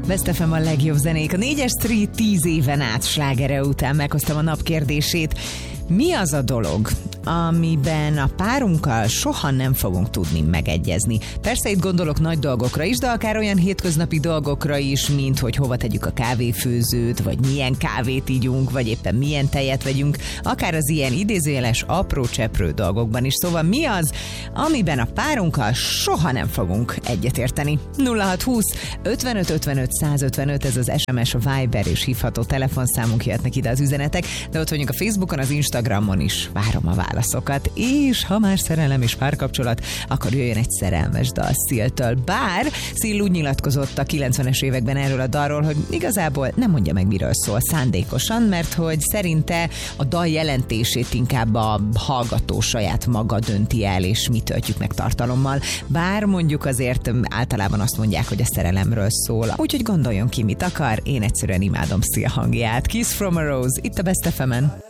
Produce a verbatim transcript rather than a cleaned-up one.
Best ef em a legjobb zenék. A négyes Street tíz éven át slágere után meghoztam a nap kérdését. Mi az a dolog, amiben a párunkkal soha nem fogunk tudni megegyezni? Persze itt gondolok nagy dolgokra is, de akár olyan hétköznapi dolgokra is, mint hogy hova tegyük a kávéfőzőt, vagy milyen kávét ígyunk, vagy éppen milyen tejet vegyünk, akár az ilyen idézőjeles apró cseprő dolgokban is. Szóval mi az, amiben a párunkkal soha nem fogunk egyetérteni? nulla hat húsz ötvenöt ötvenöt százötvenöt, ez az es em es, a Viber és hívható telefonszámunk, jöhetnek ide az üzenetek, de ott vagyunk a Facebookon, az Instagramon is várom a válaszokat, és ha már szerelem és párkapcsolat, akkor jöjjön egy szerelmes dal Seal-től. Bár Seal úgy nyilatkozott a kilencvenes években erről a dalról, hogy igazából nem mondja meg, miről szól szándékosan, mert hogy szerinte a dal jelentését inkább a hallgató saját maga dönti el, és mi töltjük meg tartalommal. Bár mondjuk azért általában azt mondják, hogy a szerelemről szól. Úgyhogy gondoljon ki, mit akar, én egyszerűen imádom Seal hangját. Kiss from a Rose, itt a Best ef emen.